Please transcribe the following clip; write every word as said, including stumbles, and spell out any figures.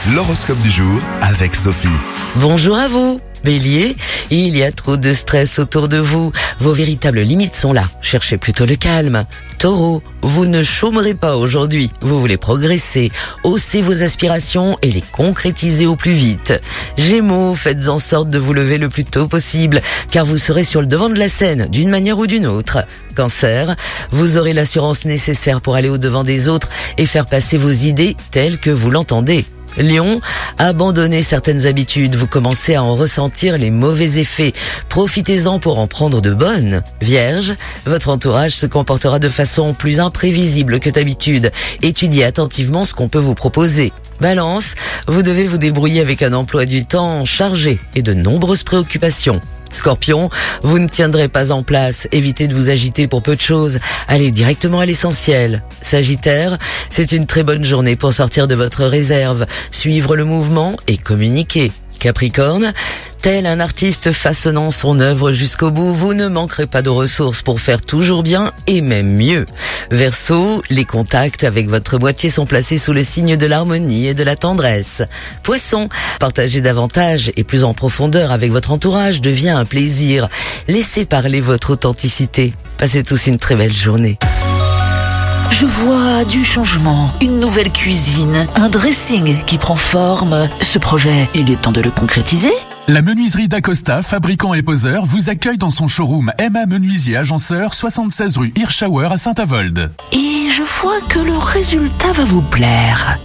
L'horoscope du jour avec Sophie. Bonjour à vous. Bélier, il y a trop de stress autour de vous. Vos véritables limites sont là. Cherchez plutôt le calme. Taureau, vous ne chômerez pas aujourd'hui. Vous voulez progresser. Haussez vos aspirations et les concrétisez au plus vite. Gémeaux, faites en sorte de vous lever le plus tôt possible, car vous serez sur le devant de la scène, d'une manière ou d'une autre. Cancer, vous aurez l'assurance nécessaire pour aller au-devant des autres et faire passer vos idées telles que vous l'entendez. Lion, abandonnez certaines habitudes, vous commencez à en ressentir les mauvais effets. Profitez-en pour en prendre de bonnes. Vierge, votre entourage se comportera de façon plus imprévisible que d'habitude. Étudiez attentivement ce qu'on peut vous proposer. Balance, vous devez vous débrouiller avec un emploi du temps chargé et de nombreuses préoccupations. Scorpion, vous ne tiendrez pas en place, évitez de vous agiter pour peu de choses, allez directement à l'essentiel. Sagittaire, c'est une très bonne journée pour sortir de votre réserve, suivre le mouvement et communiquer. Capricorne, tel un artiste façonnant son œuvre jusqu'au bout, vous ne manquerez pas de ressources pour faire toujours bien et même mieux. Verseau, les contacts avec votre moitié sont placés sous le signe de l'harmonie et de la tendresse. Poisson, partager davantage et plus en profondeur avec votre entourage devient un plaisir. Laissez parler votre authenticité. Passez tous une très belle journée. Je vois du changement, une nouvelle cuisine, un dressing qui prend forme. Ce projet, il est temps de le concrétiser. La menuiserie d'Acosta, fabricant et poseur, vous accueille dans son showroom M A Menuisier Agenceur, soixante-seize rue Hirschauer à Saint-Avold. Et je vois que le résultat va vous plaire.